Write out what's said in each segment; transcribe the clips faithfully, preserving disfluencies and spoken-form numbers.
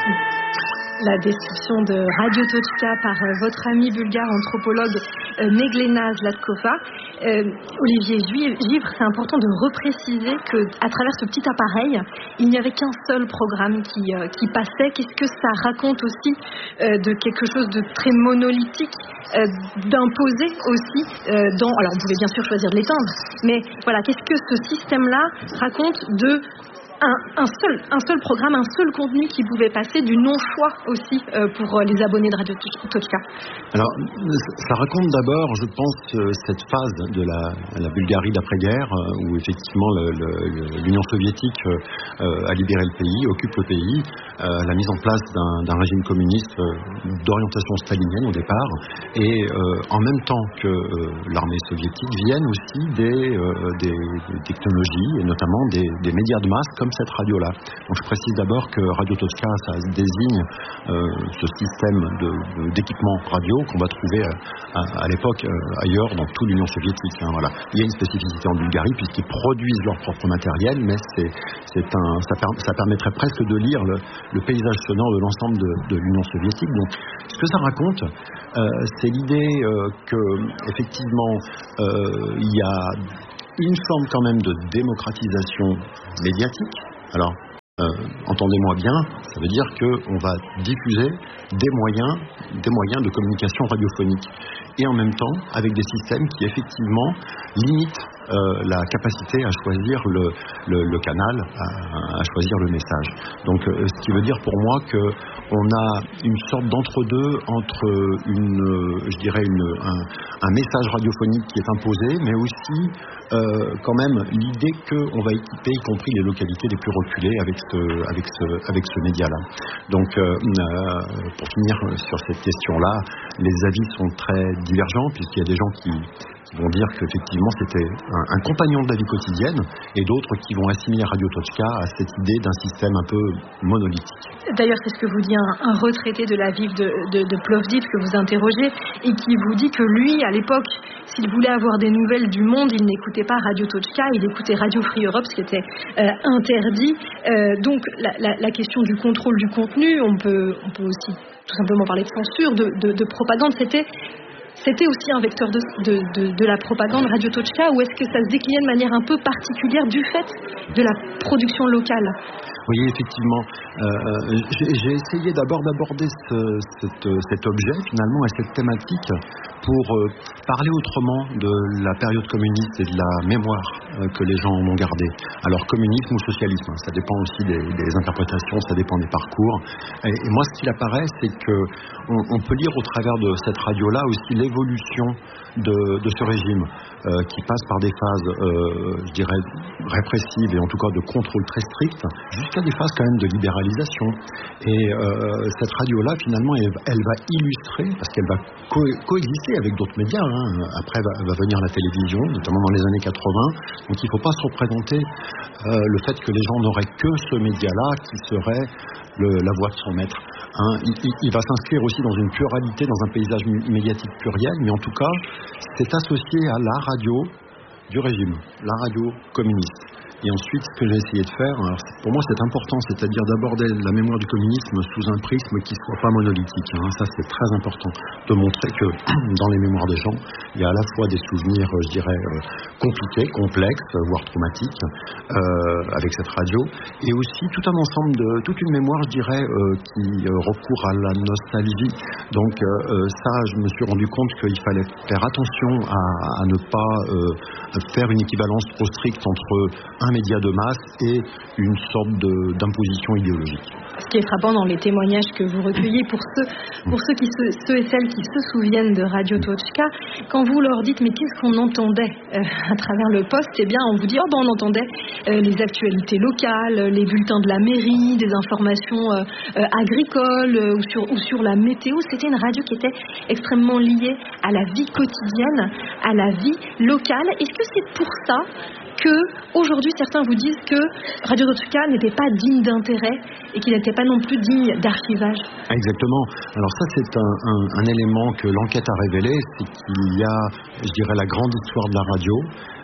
La description de Radio Tochka par euh, votre ami bulgare anthropologue euh, Meglena Zlatkova. Euh, Olivier Givre, c'est important de repréciser qu'à travers ce petit appareil, il n'y avait qu'un seul programme qui, euh, qui passait. Qu'est-ce que ça raconte aussi euh, de quelque chose de très monolithique, euh, d'imposé aussi euh, dans... Alors, vous pouvez bien sûr choisir de l'éteindre, mais voilà, qu'est-ce que ce système-là raconte de... Un, un, seul, un seul programme, un seul contenu qui pouvait passer, du non-choix aussi euh, pour les abonnés de Radio Tochka. Alors, ça raconte d'abord, je pense, cette phase de la, la Bulgarie d'après-guerre, où effectivement le, le, l'Union soviétique euh, a libéré le pays, occupe le pays, euh, la mise en place d'un, d'un régime communiste euh, d'orientation stalinienne au départ, et euh, en même temps que euh, l'armée soviétique viennent aussi des, euh, des, des technologies, et notamment des, des médias de masse, comme cette radio-là. Donc je précise d'abord que Radio Tochka, ça désigne euh, ce système de, de, d'équipement radio qu'on va trouver à, à, à l'époque euh, ailleurs dans toute l'Union soviétique. Hein, voilà. Il y a une spécificité en Bulgarie puisqu'ils produisent leur propre matériel, mais c'est, c'est un, ça, per, ça permettrait presque de lire le, le paysage sonore de l'ensemble de, de l'Union soviétique. Donc ce que ça raconte, euh, c'est l'idée euh, que effectivement euh, il y a une forme quand même de démocratisation médiatique. Alors, euh, entendez-moi bien, ça veut dire qu'on va diffuser des moyens, des moyens de communication radiophonique. Et en même temps, avec des systèmes qui effectivement limitent euh, la capacité à choisir le, le, le canal, à, à choisir le message. Donc, euh, ce qui veut dire pour moi qu'on a une sorte d'entre-deux entre une, je dirais une, un, un message radiophonique qui est imposé, mais aussi euh, quand même l'idée qu'on va équiper, y compris les localités les plus reculées, avec ce, avec ce, avec ce média-là. Donc, euh, euh, pour finir sur cette question-là, les avis sont très divergents, puisqu'il y a des gens qui, qui vont dire qu'effectivement c'était un, un compagnon de la vie quotidienne, et d'autres qui vont assimiler Radio Tochka à cette idée d'un système un peu monolithique. D'ailleurs, c'est ce que vous dit un, un retraité de la ville de, de, de Plovdiv que vous interrogez, et qui vous dit que lui, à l'époque, s'il voulait avoir des nouvelles du monde, il n'écoutait pas Radio Tochka, il écoutait Radio Free Europe, ce qui était euh, interdit. Euh, donc la, la, la question du contrôle du contenu, on peut, on peut aussi tout simplement parler de censure, de, de, de propagande, c'était... C'était aussi un vecteur de, de, de, de la propagande Radio Tochka, ou est-ce que ça se déclinait de manière un peu particulière du fait de la production locale? Oui, effectivement. Euh, j'ai, j'ai essayé d'abord d'aborder ce, cette, cet objet, finalement, et cette thématique pour euh, parler autrement de la période communiste et de la mémoire euh, que les gens ont gardée. Alors, communisme ou socialisme, hein, ça dépend aussi des, des interprétations, ça dépend des parcours. Et, et moi, ce qu'il apparaît, c'est que on, on peut lire au travers de cette radio-là aussi l'évolution de, de ce régime, euh, qui passe par des phases, euh, je dirais, répressives et en tout cas de contrôle très strict, jusqu'à des phases quand même de libéralisation. Et euh, cette radio-là, finalement, elle, elle va illustrer, parce qu'elle va co- coexister avec d'autres médias. Hein. Après va, va venir la télévision, notamment dans les années quatre-vingts. Donc il ne faut pas se représenter euh, le fait que les gens n'auraient que ce média-là qui serait le, la voix de son maître. Hein. Il, il, il va s'inscrire aussi dans une pluralité, dans un paysage médiatique pluriel, mais en tout cas, c'est associé à la radio du régime, la radio communiste. Et ensuite, ce que j'ai essayé de faire, alors pour moi c'est important, c'est-à-dire d'aborder la mémoire du communisme sous un prisme qui ne soit pas monolithique. Hein. Ça c'est très important, de montrer que dans les mémoires des gens, il y a à la fois des souvenirs, je dirais, euh, compliqués, complexes, voire traumatiques, euh, avec cette radio, et aussi tout un ensemble de, toute une mémoire, je dirais, euh, qui euh, recourt à la nostalgie. Donc euh, ça, je me suis rendu compte qu'il fallait faire attention à, à ne pas euh, faire une équivalence trop stricte entre un média de masse et une sorte de, d'imposition idéologique. Ce qui est frappant dans les témoignages que vous recueillez, pour ceux, pour ceux, qui se, ceux et celles qui se souviennent de Radio Tochka, quand vous leur dites mais qu'est-ce qu'on entendait euh, à travers le poste, eh bien on vous dit oh ben on entendait euh, les actualités locales, les bulletins de la mairie, des informations euh, euh, agricoles euh, ou, sur, ou sur la météo. C'était une radio qui était extrêmement liée à la vie quotidienne, à la vie locale. Est-ce que c'est pour ça que aujourd'hui certains vous disent que Radio Tochka n'était pas digne d'intérêt et qu'il n'était pas non plus digne d'archivage? Exactement. Alors ça c'est un, un, un élément que l'enquête a révélé, c'est qu'il y a, je dirais, la grande histoire de la radio,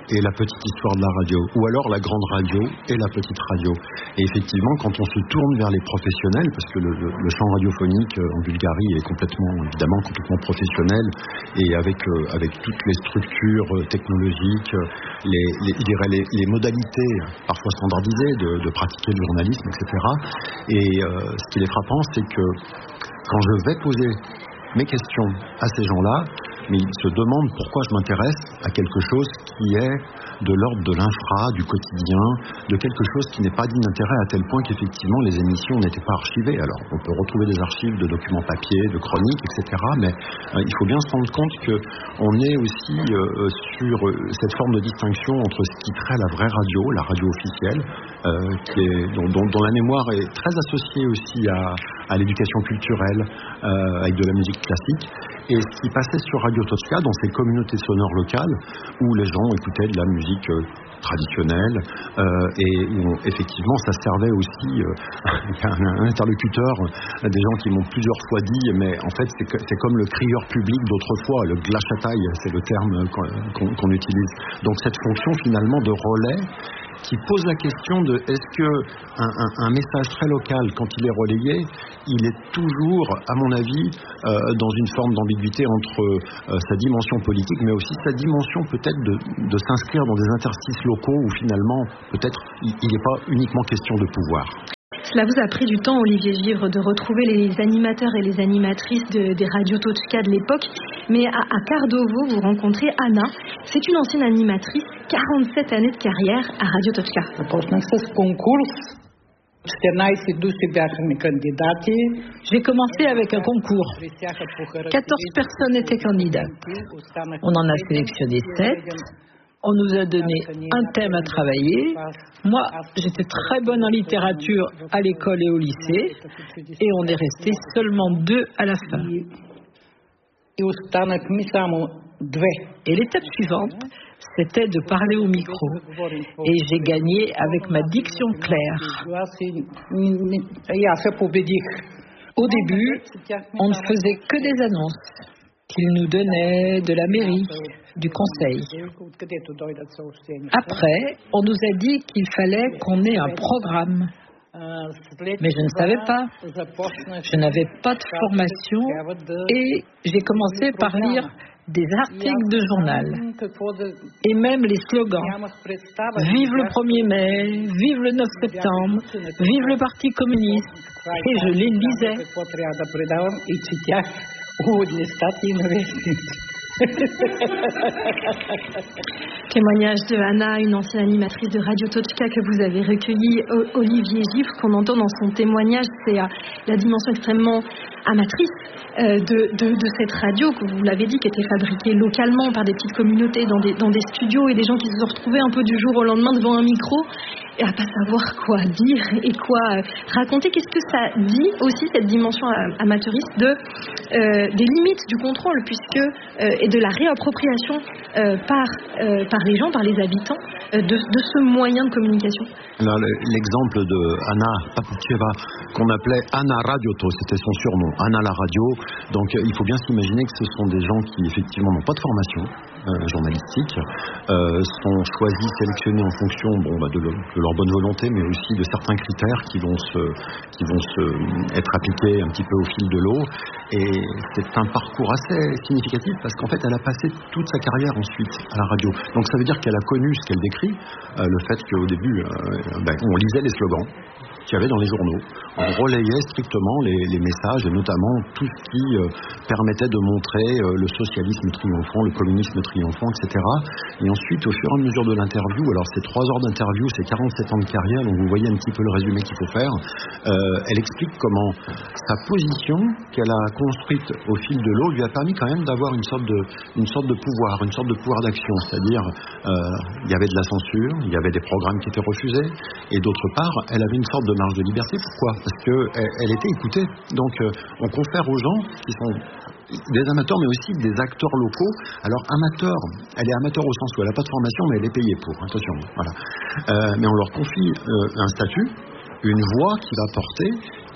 et la petite histoire de la radio, ou alors la grande radio et la petite radio. Et effectivement, quand on se tourne vers les professionnels, parce que le, le, le champ radiophonique en Bulgarie est complètement, évidemment, complètement professionnel, et avec, euh, avec toutes les structures technologiques, les, les, je dirais les, les modalités parfois standardisées de, de pratiquer le journalisme, et cetera. Et euh, ce qui est frappant, c'est que quand je vais poser mes questions à ces gens-là, mais ils se demandent pourquoi je m'intéresse à quelque chose qui est de l'ordre de l'infra, du quotidien, de quelque chose qui n'est pas digne d'intérêt, à tel point qu'effectivement les émissions n'étaient pas archivées. Alors on peut retrouver des archives de documents papier, de chroniques, et cetera. Mais euh, il faut bien se rendre compte qu'on est aussi euh, sur euh, cette forme de distinction entre ce qui traite la vraie radio, la radio officielle, euh, qui est, dont, dont, dont la mémoire est très associée aussi à, à l'éducation culturelle, euh, avec de la musique classique, et ce qui passait sur Radio Toczka, dans ces communautés sonores locales, où les gens écoutaient de la musique euh, traditionnelle, euh, et où effectivement ça servait aussi, euh, il y a un, un interlocuteur, euh, des gens qui m'ont plusieurs fois dit, mais en fait c'est, que, c'est comme le crieur public d'autrefois, le glashataï, c'est le terme qu'on, qu'on utilise. Donc cette fonction finalement de relais, qui pose la question de est-ce que un, un, un message très local, quand il est relayé, il est toujours, à mon avis, euh, dans une forme d'ambiguïté entre euh, sa dimension politique, mais aussi sa dimension peut-être de, de s'inscrire dans des interstices locaux où finalement, peut-être, il n'est pas uniquement question de pouvoir. Cela vous a pris du temps, Olivier Givre, de retrouver les animateurs et les animatrices de, des radios Toczka de l'époque. Mais à, à Kardowo, vous rencontrez Anna. C'est une ancienne animatrice, quarante-sept années de carrière à Radio Toczka. J'ai commencé avec un concours. quatorze personnes étaient candidates. On en a sélectionné sept. On nous a donné un thème à travailler. Moi, j'étais très bonne en littérature à l'école et au lycée. Et on est resté seulement deux à la fin. Et l'étape suivante, c'était de parler au micro. Et j'ai gagné avec ma diction claire. Au début, on ne faisait que des annonces qu'ils nous donnaient de la mairie, du conseil. Après, on nous a dit qu'il fallait qu'on ait un programme. Mais je ne savais pas. Je n'avais pas de formation et j'ai commencé par lire des articles de journal et même les slogans. Vive le premier mai, vive le neuf septembre, vive le Parti communiste. Et je les lisais. Témoignage de Anna, une ancienne animatrice de Radio Toczka que vous avez recueilli, Olivier Givre. Qu'on entend dans son témoignage, c'est euh, la dimension extrêmement amatrice euh, de, de, de cette radio, que vous l'avez dit, qui était fabriquée localement par des petites communautés dans des, dans des studios, et des gens qui se sont retrouvés un peu du jour au lendemain devant un micro et à pas savoir quoi dire et quoi euh, raconter. Qu'est-ce que ça dit aussi, cette dimension amateuriste de, euh, des limites du contrôle, puisque euh, et de la réappropriation euh, par, euh, par les gens, par les habitants, euh, de, de ce moyen de communication. Alors, l'exemple de Anna Papucheva, qu'on appelait Anna Radioto, c'était son surnom, Anna la radio. Donc il faut bien s'imaginer que ce sont des gens qui effectivement n'ont pas de formation euh, journalistique, euh, sont choisis, sélectionnés en fonction bon, bah, de, le, de leur bonne volonté, mais aussi de certains critères qui vont, se, qui vont se, être appliqués un petit peu au fil de l'eau. Et c'est un parcours assez significatif parce qu'en fait elle a passé toute sa carrière ensuite à la radio. Donc ça veut dire qu'elle a connu ce qu'elle décrit, euh, le fait qu'au début euh, ben, on lisait les slogans qu'il y avait dans les journaux. On relayait strictement les, les messages, et notamment tout ce qui euh, permettait de montrer euh, le socialisme triomphant, le communisme triomphant, et cetera. Et ensuite, au fur et à mesure de l'interview, alors c'est trois heures d'interview, c'est quarante-sept ans de carrière, donc vous voyez un petit peu le résumé qu'il faut faire. Euh, elle explique comment sa position qu'elle a construite au fil de l'eau lui a permis quand même d'avoir une sorte de, une sorte de pouvoir, une sorte de pouvoir d'action. C'est-à-dire, euh, il y avait de la censure, il y avait des programmes qui étaient refusés, et d'autre part, elle avait une sorte de marge de liberté. Pourquoi ? Parce qu'elle elle était écoutée. Donc euh, on confère aux gens qui sont des amateurs, mais aussi des acteurs locaux. Alors amateur, elle est amateur au sens où elle n'a pas de formation, mais elle est payée pour. Attention, voilà. Euh, mais on leur confie euh, un statut, une voix qui va porter,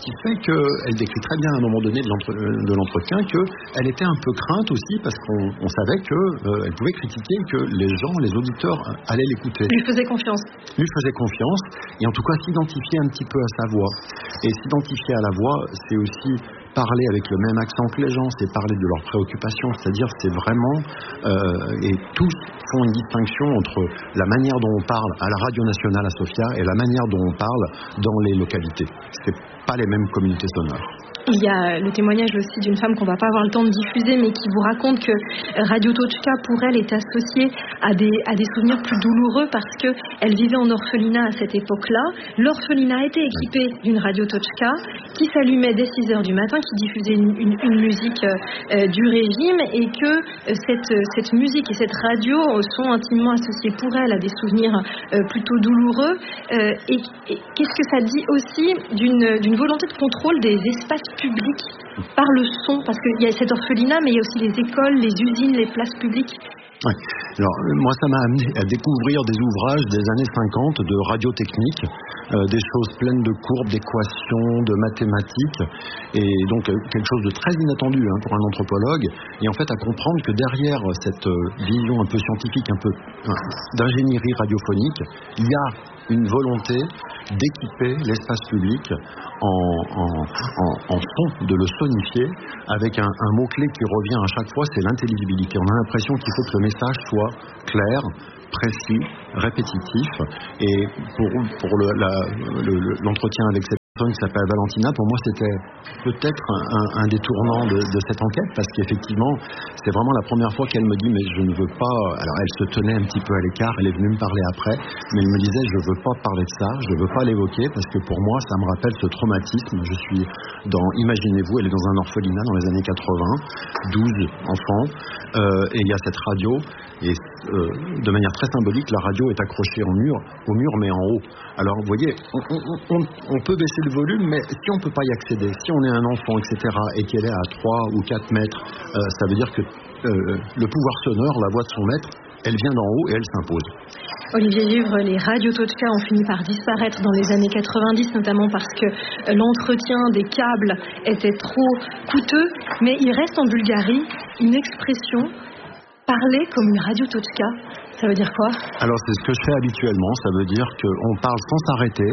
qui fait qu'elle décrit très bien à un moment donné de, l'entre, de l'entretien qu'elle était un peu crainte aussi parce qu'on on savait qu'elle euh, pouvait critiquer et que les gens, les auditeurs allaient l'écouter. Lui faisait confiance. Lui faisait confiance et en tout cas s'identifier un petit peu à sa voix. Et s'identifier à la voix, c'est aussi parler avec le même accent que les gens, c'est parler de leurs préoccupations, c'est-à-dire c'est vraiment, euh, et tous font une distinction entre la manière dont on parle à la radio nationale à Sofia et la manière dont on parle dans les localités. C'est pas les mêmes communautés sonores. Il y a le témoignage aussi d'une femme qu'on va pas avoir le temps de diffuser, mais qui vous raconte que Radio Toczka, pour elle, est associée à des, à des souvenirs plus douloureux parce qu'elle vivait en orphelinat à cette époque-là. L'orphelinat était équipé d'une Radio Toczka qui s'allumait dès six heures du matin, qui diffusait une, une, une musique euh, du régime, et que euh, cette, cette musique et cette radio sont intimement associées pour elle à des souvenirs euh, plutôt douloureux. Euh, et, et qu'est-ce que ça dit aussi d'une, d'une volonté de contrôle des espaces public par le son, parce qu'il y a cette orphelinat, mais il y a aussi les écoles, les usines, les places publiques. Ouais. Alors, moi, ça m'a amené à découvrir des ouvrages des années cinquante de radiotechnique, euh, des choses pleines de courbes, d'équations, de mathématiques, et donc euh, quelque chose de très inattendu hein, pour un anthropologue, et en fait à comprendre que derrière cette euh, vision un peu scientifique, un peu hein, d'ingénierie radiophonique, il y a une volonté d'équiper l'espace public en, en, en, en son, de le sonifier, avec un, un mot-clé qui revient à chaque fois, c'est l'intelligibilité. On a l'impression qu'il faut que le message soit clair, précis, répétitif, et pour, pour le, la, le, l'entretien avec cette personne qui s'appelle Valentina, pour moi c'était peut-être un, un, un des tournants de, de cette enquête, parce qu'effectivement c'est vraiment la première fois qu'elle me dit mais je ne veux pas, alors elle se tenait un petit peu à l'écart, elle est venue me parler après, mais elle me disait je ne veux pas parler de ça, je ne veux pas l'évoquer, parce que pour moi ça me rappelle ce traumatisme. Je suis dans, imaginez-vous, elle est dans un orphelinat dans les années quatre-vingts, douze enfants, euh, et il y a cette radio, et euh, de manière très symbolique, la radio est accrochée au mur, au mur mais en haut. Alors vous voyez, on, on, on, on peut baisser le volume, mais si on ne peut pas y accéder, si on est un enfant, et cetera, et qu'elle est à trois ou quatre mètres, euh, ça veut dire que euh, le pouvoir sonore, la voix de son maître, elle vient d'en haut et elle s'impose. Olivier Givre, les radios Toczka ont fini par disparaître dans les années quatre-vingt-dix, notamment parce que l'entretien des câbles était trop coûteux, mais il reste en Bulgarie une expression, parler comme une radio Toczka. Ça veut dire quoi? Alors c'est ce que je fais habituellement, ça veut dire qu'on parle sans s'arrêter,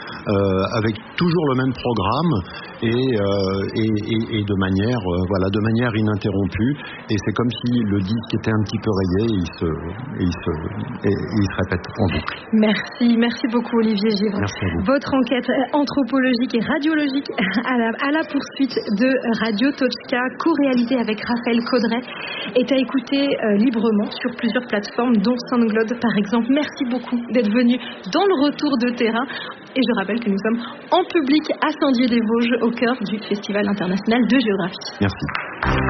euh, avec toujours le même programme et, euh, et, et, et de manière euh, voilà, de manière ininterrompue, et c'est comme si le disque était un petit peu rayé et il se, et il se, et, et il se répète en boucle. Merci, merci beaucoup Olivier Givre. Merci à vous. Votre enquête anthropologique et radiologique à la, à la poursuite de Radio Toczka, co-réalisée avec Raphaël Caudray, est à écouter euh, librement sur plusieurs plateformes, dont SoundCloud par exemple. Merci beaucoup d'être venu dans le retour de terrain, et je rappelle que nous sommes en public à Saint-Dié-des-Vosges au cœur du Festival international de géographie. Merci.